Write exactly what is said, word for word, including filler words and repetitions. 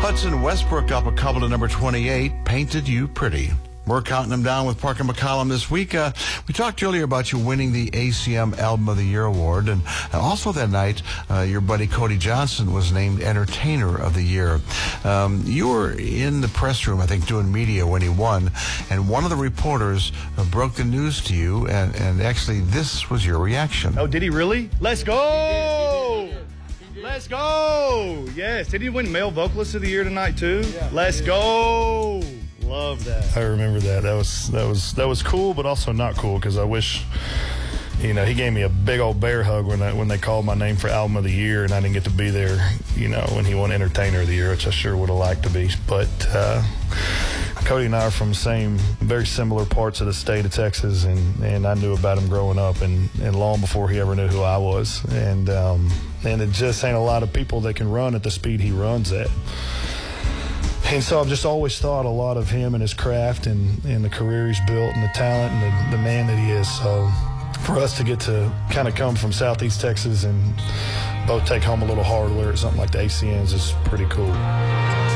Hudson Westbrook up a couple to number twenty-eight, Painted You Pretty. We're counting them down with Parker McCollum this week. Uh, we talked earlier about you winning the A C M Album of the Year award, and uh, also that night, uh, your buddy Cody Johnson was named Entertainer of the Year. Um, you were in the press room, I think, doing media when he won, and one of the reporters uh, broke the news to you, and, and actually this was your reaction. Oh, did he really? Let's go! Let's go! Yes. Did he win Male Vocalist of the Year tonight too? Yeah, Let's go! Love that. I remember that. That was that was that was cool, but also not cool because I wish, you know, he gave me a big old bear hug when I, when they called my name for Album of the Year, and I didn't get to be there, you know, when he won Entertainer of the Year, which I sure would have liked to be. But uh, Cody and I are from the same, very similar parts of the state of Texas, and, and I knew about him growing up, and, and long before he ever knew who I was. And um, and it just ain't a lot of people that can run at the speed he runs at. And so I've just always thought a lot of him and his craft and, and the career he's built and the talent and the, the man that he is. So for us to get to kind of come from Southeast Texas and both take home a little hardware at something like the A C Ns is pretty cool.